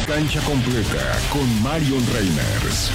Cancha completa con Marion Reimers.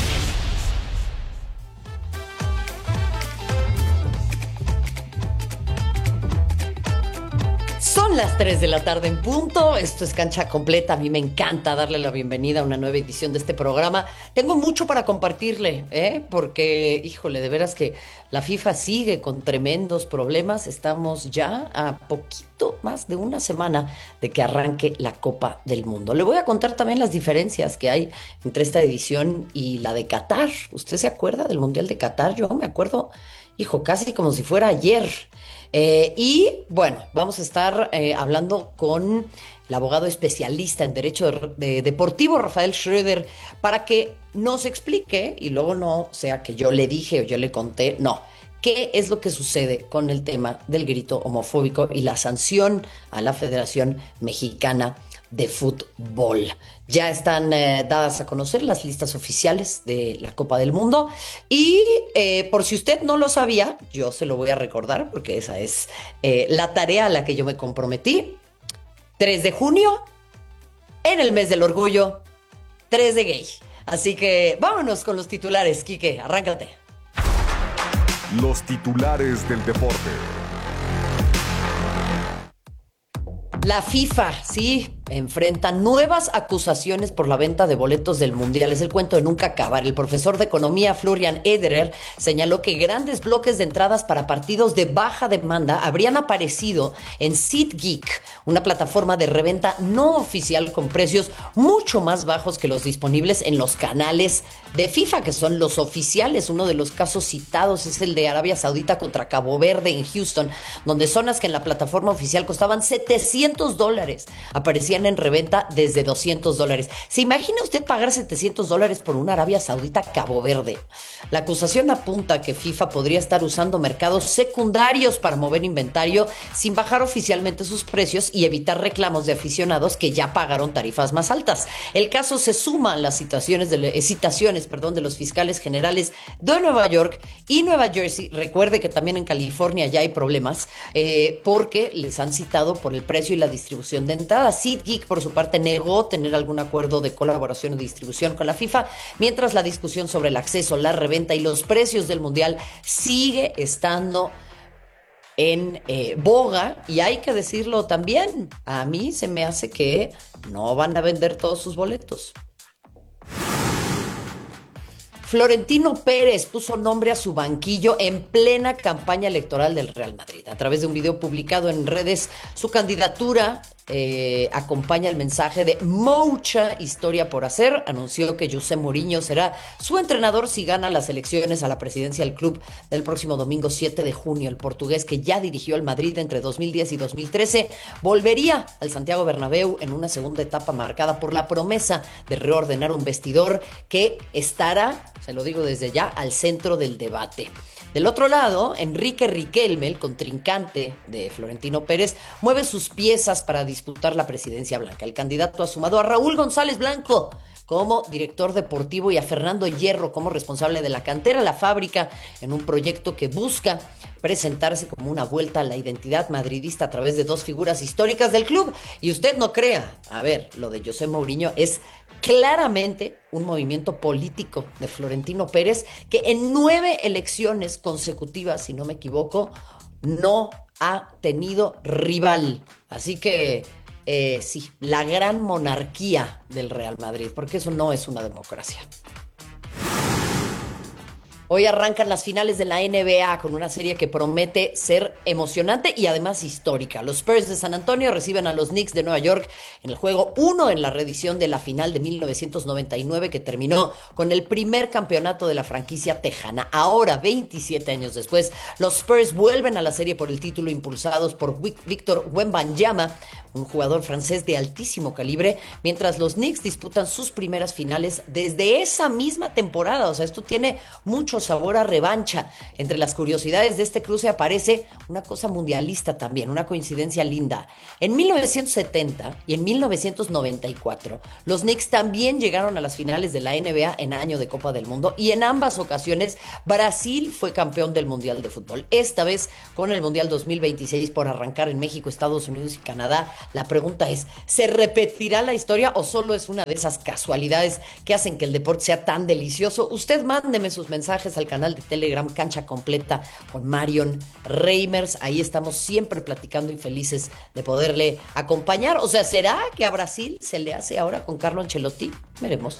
Son las 3 de la tarde en punto. Esto es Cancha Completa. A mí me encanta darle la bienvenida a una nueva edición de este programa. Tengo mucho para compartirle, porque, híjole, de veras que la FIFA sigue con tremendos problemas. Estamos ya a poquito más de una semana de que arranque la Copa del Mundo. Le voy a contar también las diferencias que hay entre esta edición y la de Qatar. ¿Usted se acuerda del Mundial de Qatar? Yo me acuerdo, hijo, casi como si fuera ayer. Y bueno, vamos a estar hablando con el abogado especialista en derecho deportivo, Rafael Schröder, para que nos explique, y luego no sea que yo le dije o yo le conté, no, qué es lo que sucede con el tema del grito homofóbico y la sanción a la Federación Mexicana de Fútbol. Ya están dadas a conocer las listas oficiales de la Copa del Mundo y por si usted no lo sabía, yo se lo voy a recordar porque esa es la tarea a la que yo me comprometí. 3 de junio, en el mes del orgullo, 3 de gay. Así que vámonos con los titulares, Quique, arráncate. Los titulares del deporte. La FIFA, sí, enfrenta nuevas acusaciones por la venta de boletos del Mundial. Es el cuento de nunca acabar. El profesor de economía Florian Ederer señaló que grandes bloques de entradas para partidos de baja demanda habrían aparecido en SeatGeek, una plataforma de reventa no oficial con precios mucho más bajos que los disponibles en los canales de FIFA, que son los oficiales. Uno de los casos citados es el de Arabia Saudita contra Cabo Verde en Houston, donde zonas que en la plataforma oficial costaban $700 aparecían en reventa desde $200. ¿Se imagina usted pagar $700 por una Arabia Saudita Cabo Verde? La acusación apunta que FIFA podría estar usando mercados secundarios para mover inventario sin bajar oficialmente sus precios y evitar reclamos de aficionados que ya pagaron tarifas más altas. El caso se suma a las citaciones de los fiscales generales de Nueva York y Nueva Jersey. Recuerde que también en California ya hay problemas porque les han citado por el precio y la distribución de entradas. SeatGeek, por su parte, negó tener algún acuerdo de colaboración o distribución con la FIFA, mientras la discusión sobre el acceso, la reventa y los precios del Mundial sigue estando en boga. Y hay que decirlo también, a mí se me hace que no van a vender todos sus boletos. Florentino Pérez puso nombre a su banquillo en plena campaña electoral del Real Madrid. A través de un video publicado en redes, su candidatura acompaña el mensaje de mucha historia por hacer. Anunció que José Mourinho será su entrenador si gana las elecciones a la presidencia del club del próximo domingo 7 de junio. El portugués, que ya dirigió al Madrid entre 2010 y 2013, volvería al Santiago Bernabéu en una segunda etapa marcada por la promesa de reordenar un vestidor que estará, se lo digo desde ya, al centro del debate. Del otro lado, Enrique Riquelme, el contrincante de Florentino Pérez, mueve sus piezas para disputar la presidencia blanca. El candidato ha sumado a Raúl González Blanco como director deportivo y a Fernando Hierro como responsable de la cantera La Fábrica, en un proyecto que busca presentarse como una vuelta a la identidad madridista a través de dos figuras históricas del club. Y usted no crea, a ver, lo de José Mourinho es claramente un movimiento político de Florentino Pérez, que en 9 elecciones consecutivas, si no me equivoco, no ha tenido rival. Así que sí, la gran monarquía del Real Madrid, porque eso no es una democracia. Hoy arrancan las finales de la NBA con una serie que promete ser emocionante y además histórica. Los Spurs de San Antonio reciben a los Knicks de Nueva York en el juego 1 en la reedición de la final de 1999, que terminó con el primer campeonato de la franquicia tejana. Ahora, 27 años después, los Spurs vuelven a la serie por el título, impulsados por Victor Wembanyama, un jugador francés de altísimo calibre, mientras los Knicks disputan sus primeras finales desde esa misma temporada. O sea, esto tiene mucho mucho sabor a revancha. Entre las curiosidades de este cruce aparece una cosa mundialista también, una coincidencia linda. En 1970 y en 1994, los Knicks también llegaron a las finales de la NBA en año de Copa del Mundo y en ambas ocasiones Brasil fue campeón del Mundial de Fútbol. Esta vez con el Mundial 2026 por arrancar en México, Estados Unidos y Canadá. La pregunta es, ¿se repetirá la historia o solo es una de esas casualidades que hacen que el deporte sea tan delicioso? Usted mándeme sus mensajes al canal de Telegram Cancha Completa con Marion Reimers. Ahí estamos siempre platicando y felices de poderle acompañar. O sea, ¿será que a Brasil se le hace ahora con Carlo Ancelotti? Veremos.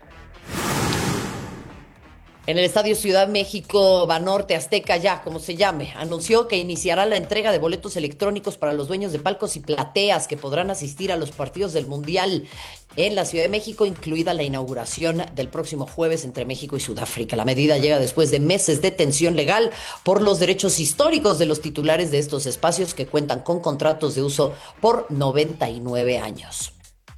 En el Estadio Ciudad México, Banorte, Azteca, ya como se llame, anunció que iniciará la entrega de boletos electrónicos para los dueños de palcos y plateas que podrán asistir a los partidos del Mundial en la Ciudad de México, incluida la inauguración del próximo jueves entre México y Sudáfrica. La medida llega después de meses de tensión legal por los derechos históricos de los titulares de estos espacios que cuentan con contratos de uso por 99 años.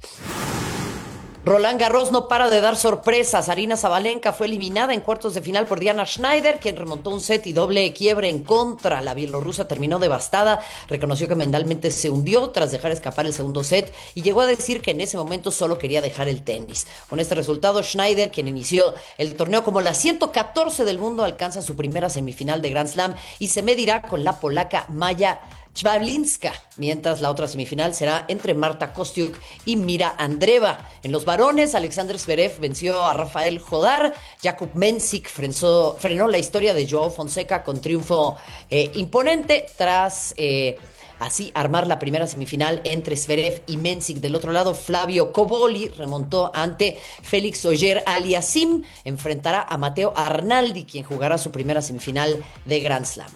Roland Garros no para de dar sorpresas. Aryna Sabalenka fue eliminada en cuartos de final por Diana Schneider, quien remontó un set y doble quiebre en contra. La bielorrusa terminó devastada, reconoció que mentalmente se hundió tras dejar escapar el segundo set y llegó a decir que en ese momento solo quería dejar el tenis. Con este resultado, Schneider, quien inició el torneo como la 114 del mundo, alcanza su primera semifinal de Grand Slam y se medirá con la polaca Maja Chwawlinska, mientras la otra semifinal será entre Marta Kostyuk y Mira Andreeva. En los varones, Alexander Zverev venció a Rafael Jodar, Jakub Mensik frenó la historia de Joao Fonseca con triunfo imponente tras así armar la primera semifinal entre Zverev y Mensik. Del otro lado, Flavio Cobolli remontó ante Félix Auger-Aliassime, enfrentará a Matteo Arnaldi, quien jugará su primera semifinal de Grand Slam.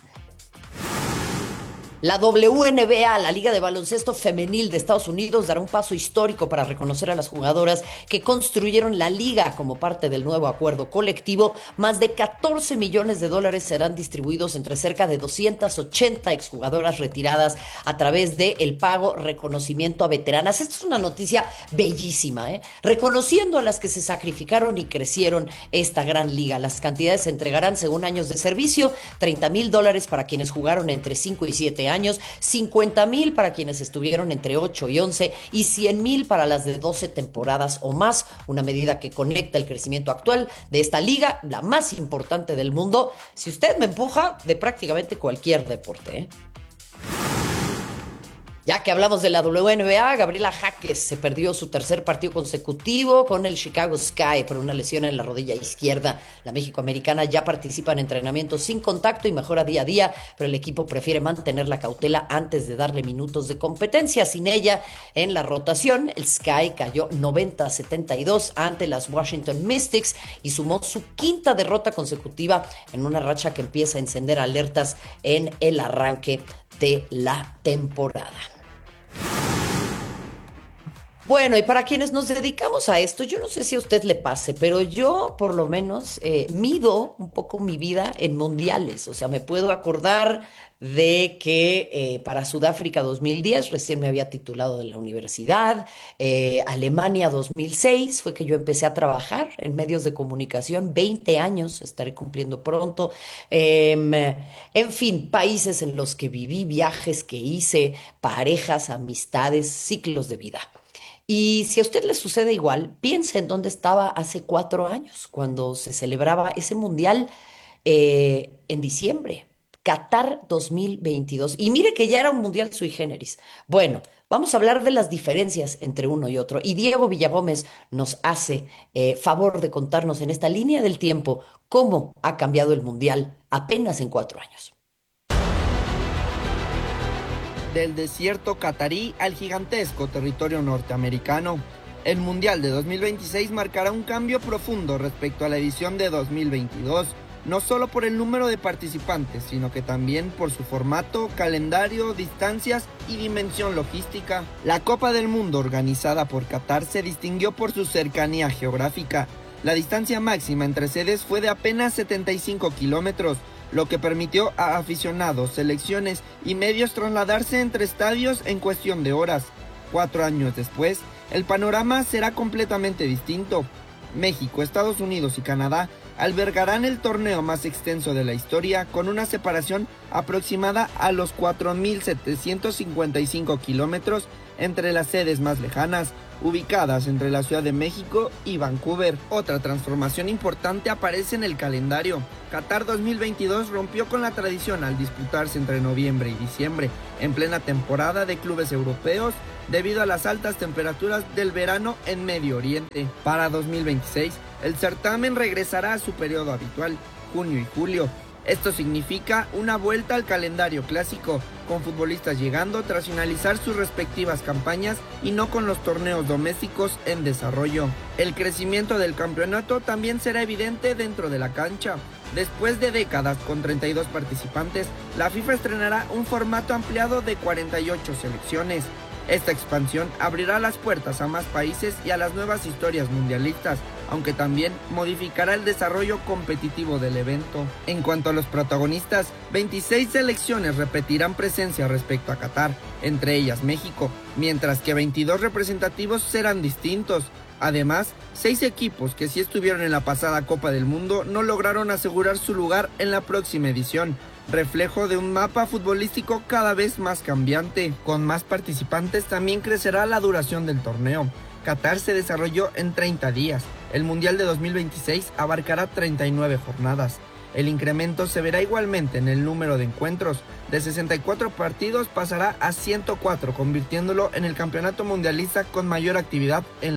La WNBA, la Liga de Baloncesto Femenil de Estados Unidos, dará un paso histórico para reconocer a las jugadoras que construyeron la liga como parte del nuevo acuerdo colectivo. Más de $14 millones serán distribuidos entre cerca de 280 exjugadoras retiradas a través del pago reconocimiento a veteranas. Esta es una noticia bellísima, reconociendo a las que se sacrificaron y crecieron esta gran liga. Las cantidades se entregarán según años de servicio: $30,000 para quienes jugaron entre 5 y 7 años, $50,000 para quienes estuvieron entre 8 y 11 y $100,000 para las de 12 temporadas o más, una medida que conecta el crecimiento actual de esta liga, la más importante del mundo, si usted me empuja, de prácticamente cualquier deporte. Ya que hablamos de la WNBA, Gabriela Jaques se perdió su tercer partido consecutivo con el Chicago Sky por una lesión en la rodilla izquierda. La mexicoamericana ya participa en entrenamientos sin contacto y mejora día a día, pero el equipo prefiere mantener la cautela antes de darle minutos de competencia. Sin ella en la rotación, el Sky cayó 90-72 ante las Washington Mystics y sumó su quinta derrota consecutiva en una racha que empieza a encender alertas en el arranque de la temporada. Bueno, y para quienes nos dedicamos a esto, yo no sé si a usted le pase, pero yo por lo menos mido un poco mi vida en mundiales. O sea, me puedo acordar de que para Sudáfrica 2010 recién me había titulado de la universidad. Alemania 2006 fue que yo empecé a trabajar en medios de comunicación, 20 años estaré cumpliendo pronto. En fin, países en los que viví, viajes que hice, parejas, amistades, ciclos de vida. Y si a usted le sucede igual, piense en dónde estaba hace 4 años, cuando se celebraba ese mundial en diciembre, Qatar 2022. Y mire que ya era un mundial sui generis. Bueno, vamos a hablar de las diferencias entre uno y otro. Y Diego Villagómez nos hace favor de contarnos en esta línea del tiempo cómo ha cambiado el mundial apenas en 4 años. Del desierto catarí al gigantesco territorio norteamericano, el Mundial de 2026 marcará un cambio profundo respecto a la edición de 2022, no solo por el número de participantes, sino que también por su formato, calendario, distancias y dimensión logística. La Copa del Mundo organizada por Qatar se distinguió por su cercanía geográfica. La distancia máxima entre sedes fue de apenas 75 kilómetros, lo que permitió a aficionados, selecciones y medios trasladarse entre estadios en cuestión de horas. 4 años después, el panorama será completamente distinto. México, Estados Unidos y Canadá albergarán el torneo más extenso de la historia, con una separación aproximada a los 4.755 kilómetros entre las sedes más lejanas, ubicadas entre la Ciudad de México y Vancouver. Otra transformación importante aparece en el calendario. Qatar 2022 rompió con la tradición al disputarse entre noviembre y diciembre, en plena temporada de clubes europeos, debido a las altas temperaturas del verano en Medio Oriente. Para 2026, el certamen regresará a su periodo habitual, junio y julio. Esto significa una vuelta al calendario clásico, con futbolistas llegando tras finalizar sus respectivas campañas y no con los torneos domésticos en desarrollo. El crecimiento del campeonato también será evidente dentro de la cancha. Después de décadas con 32 participantes, la FIFA estrenará un formato ampliado de 48 selecciones. Esta expansión abrirá las puertas a más países y a las nuevas historias mundialistas, aunque también modificará el desarrollo competitivo del evento. En cuanto a los protagonistas, 26 selecciones repetirán presencia respecto a Qatar, entre ellas México, mientras que 22 representativos serán distintos. Además, 6 equipos que sí estuvieron en la pasada Copa del Mundo no lograron asegurar su lugar en la próxima edición, reflejo de un mapa futbolístico cada vez más cambiante. Con más participantes también crecerá la duración del torneo. Qatar se desarrolló en 30 días. El Mundial de 2026 abarcará 39 jornadas. El incremento se verá igualmente en el número de encuentros. De 64 partidos pasará a 104, convirtiéndolo en el campeonato mundialista con mayor actividad en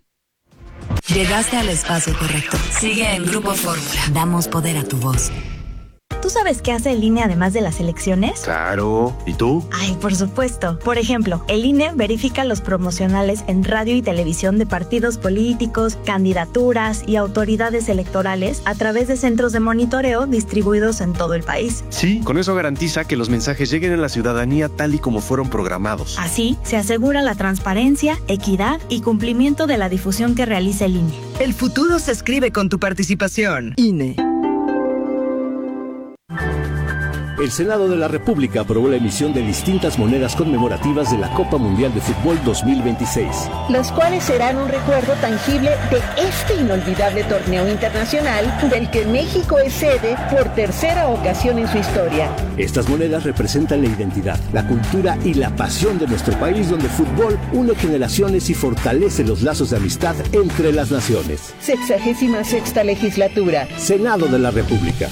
Llegaste al espacio correcto. Sigue en Grupo Fórmula. Damos poder a tu voz. ¿Tú sabes qué hace el INE además de las elecciones? Claro. ¿Y tú? Ay, por supuesto. Por ejemplo, el INE verifica los promocionales en radio y televisión de partidos políticos, candidaturas y autoridades electorales a través de centros de monitoreo distribuidos en todo el país. Sí, con eso garantiza que los mensajes lleguen a la ciudadanía tal y como fueron programados. Así, se asegura la transparencia, equidad y cumplimiento de la difusión que realiza el INE. El futuro se escribe con tu participación. INE. El Senado de la República aprobó la emisión de distintas monedas conmemorativas de la Copa Mundial de Fútbol 2026. Los cuales serán un recuerdo tangible de este inolvidable torneo internacional del que México es sede por tercera ocasión en su historia. Estas monedas representan la identidad, la cultura y la pasión de nuestro país, donde el fútbol une generaciones y fortalece los lazos de amistad entre las naciones. 66ª legislatura. Senado de la República.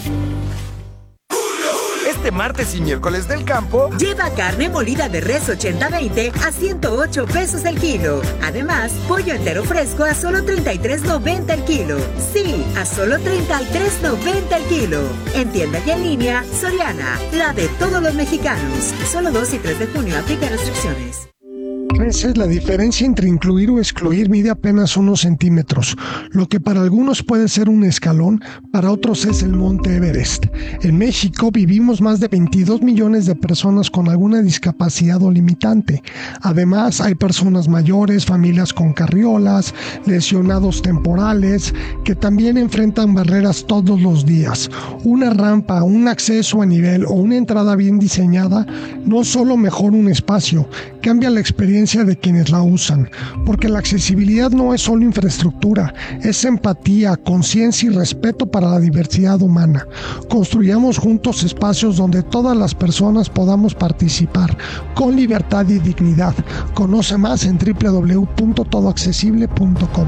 Este martes y miércoles del campo, lleva carne molida de res 80-20 a 108 pesos el kilo. Además, pollo entero fresco a solo 33.90 el kilo. Sí, a solo 33.90 el kilo. En tienda y en línea, Soriana, la de todos los mexicanos. Solo 2 y 3 de junio aplica restricciones. A veces la diferencia entre incluir o excluir mide apenas unos centímetros. Lo que para algunos puede ser un escalón, para otros es el Monte Everest. En México vivimos más de 22 millones de personas con alguna discapacidad o limitante. Además, hay personas mayores, familias con carriolas, lesionados temporales, que también enfrentan barreras todos los días. Una rampa, un acceso a nivel o una entrada bien diseñada no solo mejora un espacio, cambia la experiencia de quienes la usan, porque la accesibilidad no es solo infraestructura, es empatía, conciencia y respeto para la diversidad humana. Construyamos juntos espacios donde todas las personas podamos participar con libertad y dignidad. Conoce más en www.todoaccesible.com.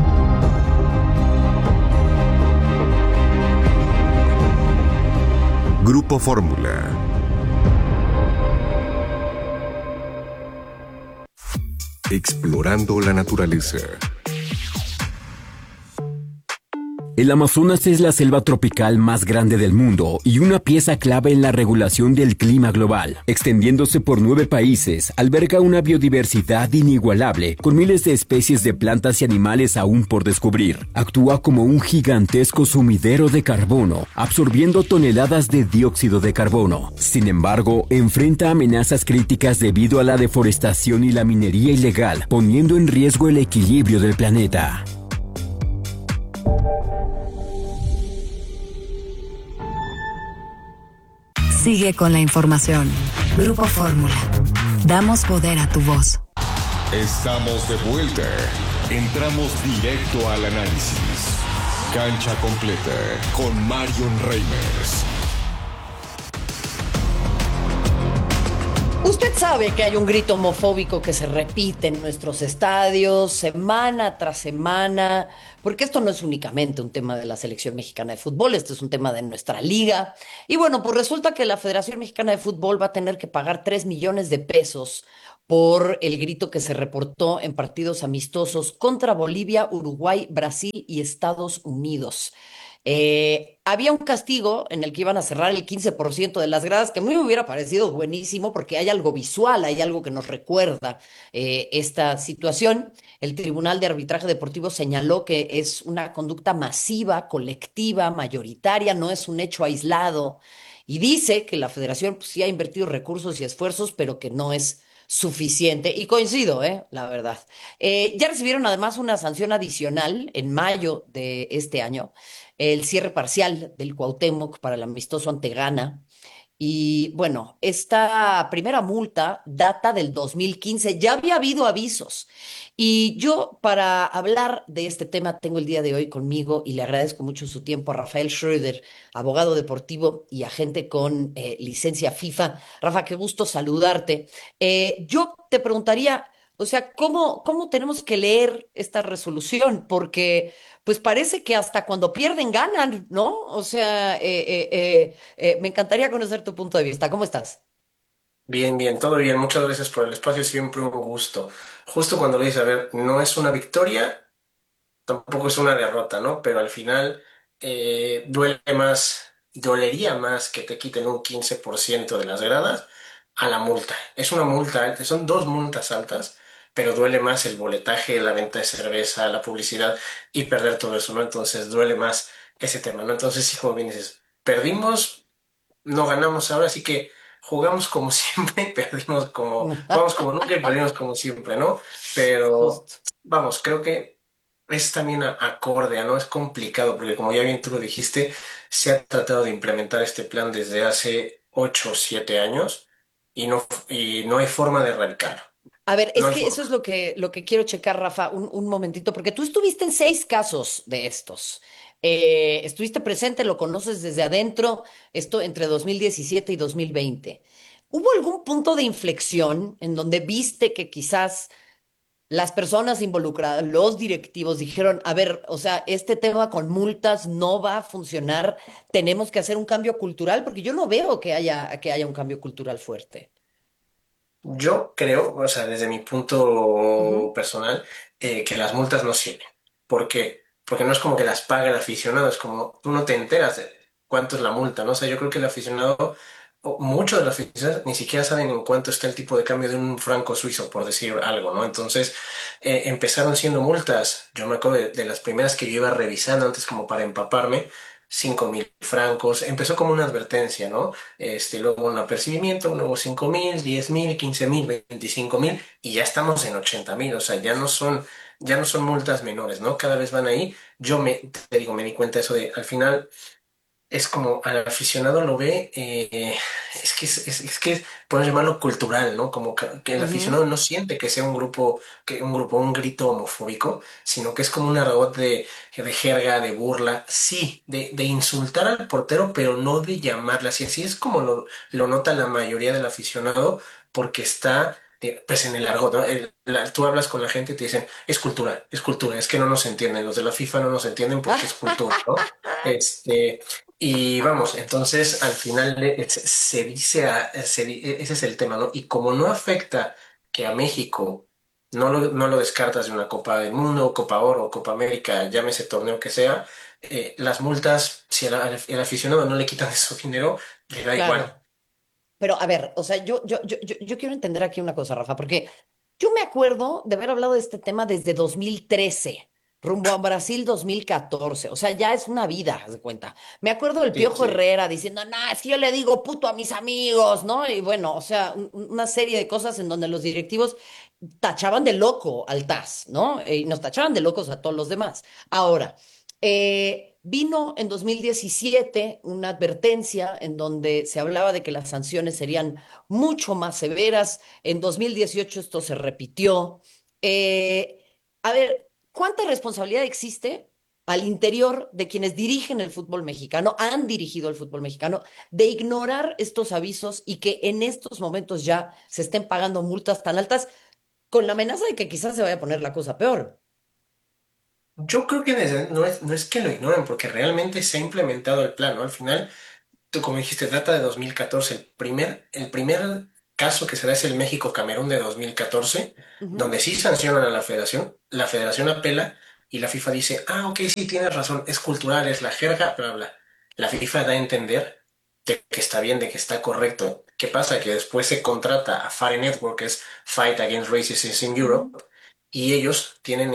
Grupo Fórmula. Explorando la naturaleza. El Amazonas es la selva tropical más grande del mundo y una pieza clave en la regulación del clima global. Extendiéndose por 9 países, alberga una biodiversidad inigualable, con miles de especies de plantas y animales aún por descubrir. Actúa como un gigantesco sumidero de carbono, absorbiendo toneladas de dióxido de carbono. Sin embargo, enfrenta amenazas críticas debido a la deforestación y la minería ilegal, poniendo en riesgo el equilibrio del planeta. Sigue con la información. Grupo Fórmula. Damos poder a tu voz. Estamos de vuelta. Entramos directo al análisis. Cancha completa con Marion Reimers. Usted sabe que hay un grito homofóbico que se repite en nuestros estadios semana tras semana, porque esto no es únicamente un tema de la selección mexicana de fútbol, este es un tema de nuestra liga. Y bueno, pues resulta que la Federación Mexicana de Fútbol va a tener que pagar 3 millones de pesos por el grito que se reportó en partidos amistosos contra Bolivia, Uruguay, Brasil y Estados Unidos. Había un castigo en el que iban a cerrar el 15% de las gradas, que a mí me hubiera parecido buenísimo porque hay algo visual, hay algo que nos recuerda esta situación. El Tribunal de Arbitraje Deportivo señaló que es una conducta masiva, colectiva, mayoritaria, no es un hecho aislado, y dice que la federación pues, sí ha invertido recursos y esfuerzos, pero que no es suficiente. Y coincido, la verdad. Ya recibieron además una sanción adicional en mayo de este año, el cierre parcial del Cuauhtémoc para el amistoso ante Ghana. Y bueno, esta primera multa data del 2015, ya había habido avisos. Y yo para hablar de este tema tengo el día de hoy conmigo y le agradezco mucho su tiempo a Rafael Schröder, abogado deportivo y agente con licencia FIFA. Rafa, qué gusto saludarte. Yo te preguntaría, o sea, ¿cómo tenemos que leer esta resolución? Porque pues parece que hasta cuando pierden ganan, ¿no? O sea, me encantaría conocer tu punto de vista. ¿Cómo estás? Bien, bien, todo bien. Muchas gracias por el espacio, siempre un gusto. Justo cuando le dices, a ver, no es una victoria, tampoco es una derrota, ¿no? Pero al final dolería más que te quiten un 15% de las gradas a la multa. Es una multa alta, son dos multas altas, pero duele más el boletaje, la venta de cerveza, la publicidad y perder todo eso, ¿no? Entonces duele más ese tema, ¿no? Entonces sí, como bien dices, perdimos, no ganamos ahora, así que jugamos como siempre, jugamos como nunca y perdimos como siempre, ¿no? Pero Justo. vamos, creo que es también acorde, ¿no? Es complicado, porque como ya bien tú lo dijiste, se ha tratado de implementar este plan desde hace 8 o 7 años y no hay forma de erradicarlo. A ver, No es hay que eso es forma. lo que quiero checar, Rafa, un momentito, porque tú estuviste en 6 casos de estos. Estuviste presente, lo conoces desde adentro, esto entre 2017 y 2020. ¿Hubo algún punto de inflexión en donde viste que quizás las personas involucradas, los directivos, dijeron, a ver, o sea, este tema con multas no va a funcionar, tenemos que hacer un cambio cultural? Porque yo no veo que haya un cambio cultural fuerte. Yo creo, o sea, desde mi punto Ujú. personal, que las multas no sirven. ¿Por qué? Porque no es como que las paga el aficionado, es como tú no te enteras de cuánto es la multa, ¿no? O sea, yo creo que el aficionado, o muchos de los aficionados, ni siquiera saben en cuánto está el tipo de cambio de un franco suizo, por decir algo, ¿no? Entonces, empezaron siendo multas. Yo me acuerdo de las primeras que yo iba revisando antes como para empaparme. 5.000 francos, empezó como una advertencia, ¿no? Luego un apercibimiento, luego 5.000, 10.000, 15.000, 25.000 y ya estamos en 80.000, o sea, ya no son multas menores, ¿no? Cada vez van ahí. Te digo, me di cuenta de eso de, al final, es como al aficionado lo ve, es que podemos llamarlo cultural, ¿no? Como que el Ujú. aficionado no siente que sea un grito homofóbico, sino que es como un argot de jerga, de burla, sí, de insultar al portero, pero no de llamarle así. Así es como lo nota la mayoría del aficionado, porque está pues en el argot, ¿no? Tú hablas con la gente y te dicen, es cultura, es que no nos entienden, los de la FIFA no nos entienden porque es cultura, ¿no? Y vamos, entonces al final se dice, ese es el tema, ¿no? Y como no afecta que a México no lo descartas de una Copa del Mundo, Copa Oro, Copa América, llámese torneo que sea, las multas, si el aficionado no le quitan de su dinero, le da igual. Claro. Pero a ver, o sea, yo quiero entender aquí una cosa, Rafa, porque yo me acuerdo de haber hablado de este tema desde 2013, rumbo a Brasil 2014. O sea, ya es una vida, haz de cuenta. Me acuerdo del Sí, Piojo sí. Herrera diciendo, nah, es que yo le digo puto a mis amigos, ¿no? Y bueno, o sea, una serie de cosas en donde los directivos tachaban de loco al TAS, ¿no? Y nos tachaban de locos a todos los demás. Ahora, vino en 2017 una advertencia en donde se hablaba de que las sanciones serían mucho más severas. En 2018 esto se repitió. A ver, ¿cuánta responsabilidad existe al interior de quienes dirigen el fútbol mexicano, han dirigido el fútbol mexicano, de ignorar estos avisos y que en estos momentos ya se estén pagando multas tan altas con la amenaza de que quizás se vaya a poner la cosa peor? Yo creo que no es que lo ignoren, porque realmente se ha implementado el plan, ¿no? Al final, tú como dijiste, data de 2014. El primer caso que se da es el México-Camerún de 2014, donde sí sancionan a la federación apela y la FIFA dice, ok, sí, tienes razón, es cultural, es la jerga, bla, bla. La FIFA da a entender de que está bien, de que está correcto. ¿Qué pasa? Que después se contrata a FARE Network, que es Fight Against Racism in Europe, y ellos tienen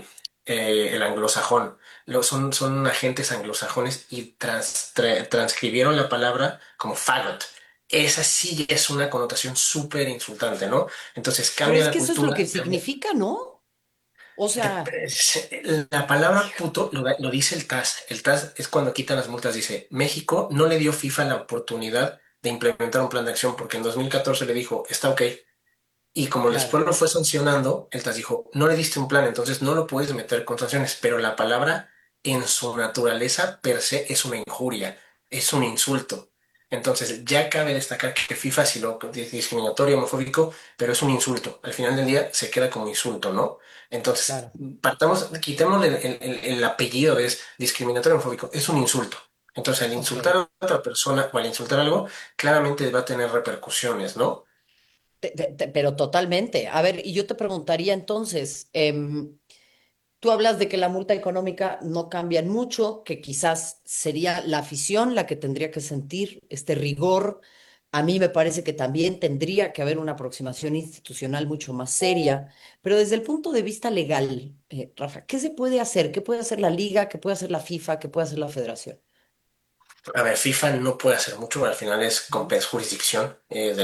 el anglosajón. Son agentes anglosajones y transcribieron la palabra como faggot. Esa sí ya es una connotación súper insultante, ¿no? Entonces Pero cambia es la que eso es lo cultura. que significa, ¿no? O sea, La palabra puto lo dice el TAS. El TAS es cuando quitan las multas. Dice, México no le dio FIFA la oportunidad de implementar un plan de acción porque en 2014 le dijo, está ok. Y como claro. después lo fue sancionando, el TAS dijo, no le diste un plan, entonces no lo puedes meter con sanciones. Pero la palabra en su naturaleza per se es una injuria, es un insulto. Entonces ya cabe destacar que FIFA sí lo es discriminatorio, homofóbico, pero es un insulto. Al final del día se queda como insulto, ¿no? Entonces, Claro. quitémosle el apellido de es discriminatorio, homofóbico, es un insulto. Entonces, al Ok. insultar a otra persona o al insultar algo, claramente va a tener repercusiones, ¿no? Pero totalmente. A ver, y yo te preguntaría entonces, tú hablas de que la multa económica no cambia en mucho, que quizás sería la afición la que tendría que sentir este rigor. A mí me parece que también tendría que haber una aproximación institucional mucho más seria, pero desde el punto de vista legal, Rafa, ¿qué se puede hacer? ¿Qué puede hacer la liga? ¿Qué puede hacer la FIFA? ¿Qué puede hacer la federación? A ver, FIFA no puede hacer mucho, pero al final es jurisdicción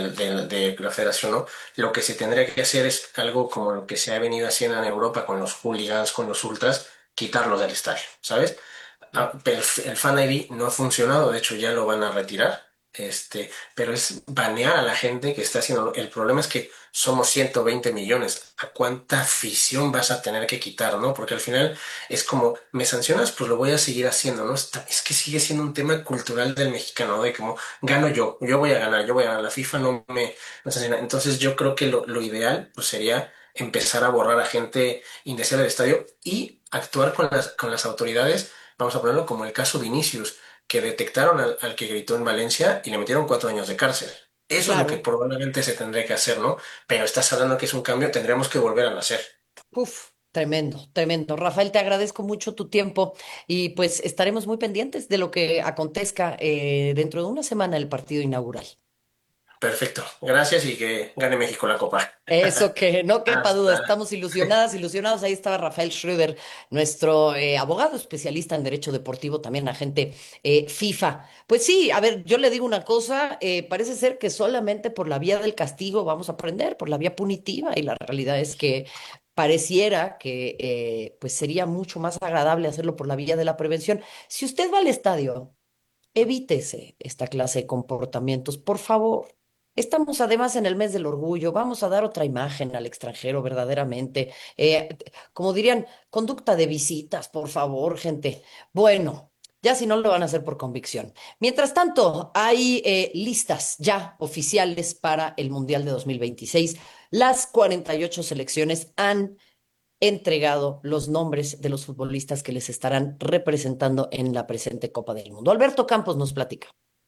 de la federación, ¿no? Lo que se tendría que hacer es algo como lo que se ha venido haciendo en Europa con los hooligans, con los ultras, quitarlos del estadio, ¿sabes? Pero el Fan ID no ha funcionado, de hecho ya lo van a retirar, pero es banear a la gente que está haciendo. El problema es que somos 120 millones. ¿A cuánta afición vas a tener que quitar, no? Porque al final es como, me sancionas, pues lo voy a seguir haciendo, ¿no? Es que sigue siendo un tema cultural del mexicano, ¿no? De como, gano yo voy a ganar, yo voy a ganar. La FIFA no sanciona. Entonces yo creo que lo ideal, pues sería empezar a borrar a gente indeseable del estadio y actuar con las autoridades. Vamos a ponerlo como el caso Vinicius, que detectaron al que gritó en Valencia y le metieron 4 años de cárcel. Eso es lo que Claro. probablemente se tendría que hacer, ¿no? Pero estás hablando que es un cambio, tendríamos que volver a nacer. Uf, tremendo, tremendo. Rafael, te agradezco mucho tu tiempo y pues estaremos muy pendientes de lo que acontezca dentro de una semana el partido inaugural. Perfecto. Gracias y que gane México la copa. Eso que no quepa duda, Hasta. estamos ilusionadas, ilusionados. Ahí estaba Rafael Schröder, nuestro abogado especialista en derecho deportivo, también agente FIFA. Pues sí, a ver, yo le digo una cosa, parece ser que solamente por la vía del castigo vamos a aprender, por la vía punitiva, y la realidad es que pareciera que pues sería mucho más agradable hacerlo por la vía de la prevención. Si usted va al estadio, evítese esta clase de comportamientos, por favor. Estamos además en el mes del orgullo, vamos a dar otra imagen al extranjero verdaderamente. Como dirían, conducta de visitas, por favor, gente. Bueno, ya si no lo van a hacer por convicción. Mientras tanto, hay listas ya oficiales para el Mundial de 2026. Las 48 selecciones han entregado los nombres de los futbolistas que les estarán representando en la presente Copa del Mundo. Alberto Campos nos platica.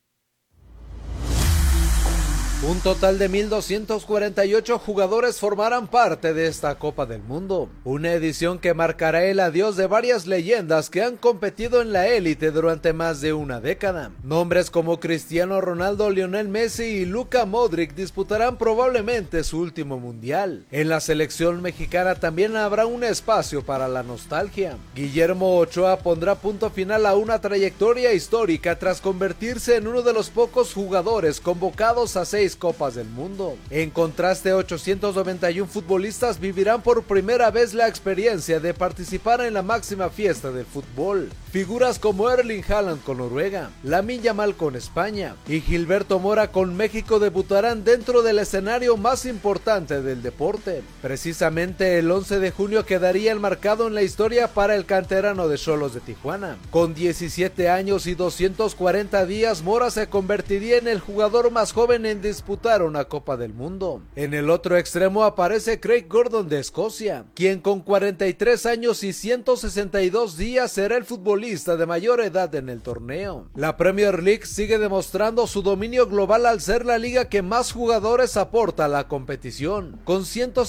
Un total de 1,248 jugadores formarán parte de esta Copa del Mundo, una edición que marcará el adiós de varias leyendas que han competido en la élite durante más de una década. Nombres como Cristiano Ronaldo, Lionel Messi y Luka Modric disputarán probablemente su último mundial. En la selección mexicana también habrá un espacio para la nostalgia. Guillermo Ochoa pondrá punto final a una trayectoria histórica tras convertirse en uno de los pocos jugadores convocados a 6 6 Copas del Mundo. En contraste, 891 futbolistas vivirán por primera vez la experiencia de participar en la máxima fiesta del fútbol. Figuras como Erling Haaland con Noruega, Lamine Yamal con España y Gilberto Mora con México debutarán dentro del escenario más importante del deporte. Precisamente el 11 de junio quedaría enmarcado en la historia para el canterano de Xolos de Tijuana. Con 17 años y 240 días, Mora se convertiría en el jugador más joven en disputar una Copa del Mundo. En el otro extremo aparece Craig Gordon de Escocia, quien con 43 años y 162 días será el futbolista de mayor edad en el torneo. La Premier League sigue demostrando su dominio global al ser la liga que más jugadores aporta a la competición, con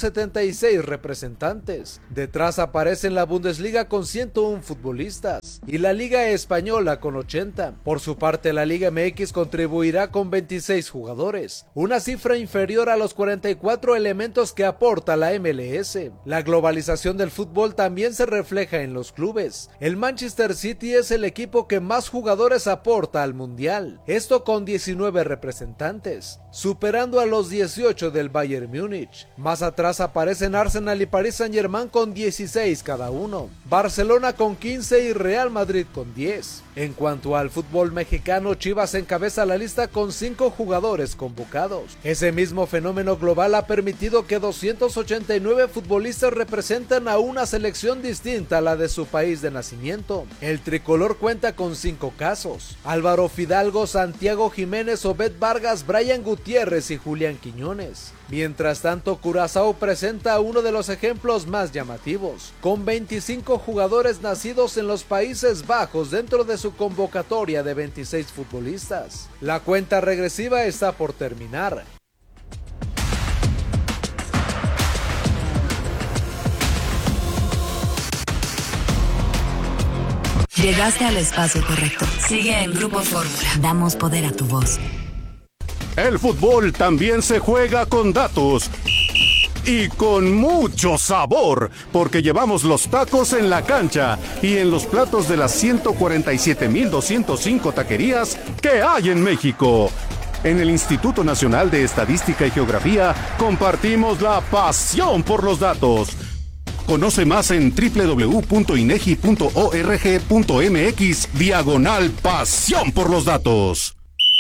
176 representantes. Detrás aparecen la Bundesliga con 101 futbolistas y la Liga Española con 80. Por su parte, la Liga MX contribuirá con 26 jugadores, una cifra inferior a los 44 elementos que aporta la MLS. La globalización del fútbol también se refleja en los clubes. El Manchester City es el equipo que más jugadores aporta al Mundial, esto con 19 representantes, superando a los 18 del Bayern Múnich. Más atrás aparecen Arsenal y Paris Saint-Germain con 16 cada uno, Barcelona con 15 y Real Madrid con 10. En cuanto al fútbol mexicano, Chivas encabeza la lista con 5 jugadores convocados. Ese mismo fenómeno global ha permitido que 289 futbolistas representen a una selección distinta a la de su país de nacimiento. El tricolor cuenta con 5 casos: Álvaro Fidalgo, Santiago Jiménez, Obed Vargas, Brian Gutiérrez y Julián Quiñones. Mientras tanto, Curazao presenta uno de los ejemplos más llamativos, con 25 jugadores nacidos en los Países Bajos dentro de su convocatoria de 26 futbolistas. La cuenta regresiva está por terminar. Llegaste al espacio correcto. Sigue en Grupo Fórmula. Damos poder a tu voz. El fútbol también se juega con datos y con mucho sabor, porque llevamos los tacos en la cancha y en los platos de las 147,205 taquerías que hay en México. En el Instituto Nacional de Estadística y Geografía compartimos la pasión por los datos. Conoce más en www.inegi.org.mx/pasión por los datos.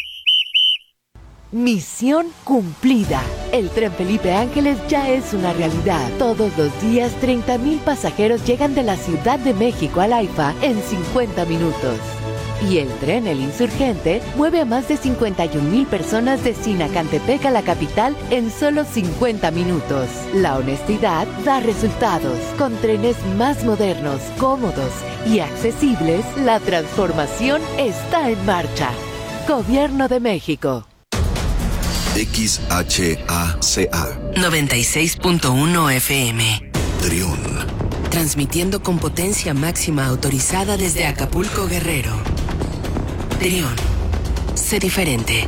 Misión cumplida. El tren Felipe Ángeles ya es una realidad. Todos los días 30,000 pasajeros llegan de la Ciudad de México al AIFA en 50 minutos. Y el tren El Insurgente mueve a más de 51,000 personas de Sinacantepec a la capital en solo 50 minutos. La honestidad da resultados. Con trenes más modernos, cómodos y accesibles, la transformación está en marcha. Gobierno de México. XHACA 96.1 FM. Trión. Transmitiendo con potencia máxima autorizada desde Acapulco, Guerrero. Trión. Sé diferente.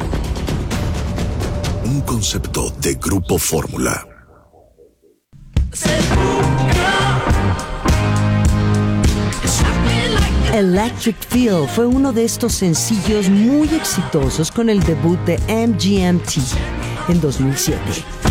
Un concepto de Grupo Fórmula. Electric Feel fue uno de estos sencillos muy exitosos con el debut de MGMT en 2007.